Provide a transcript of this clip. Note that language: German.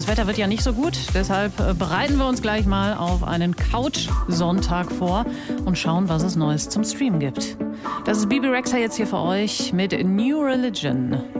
Wetter wird ja nicht so gut. Deshalb bereiten wir uns gleich mal auf einen Couch-Sonntag vor und schauen, was es Neues zum Streamen gibt. Das ist Bebe Rexha jetzt hier für euch mit New Religion.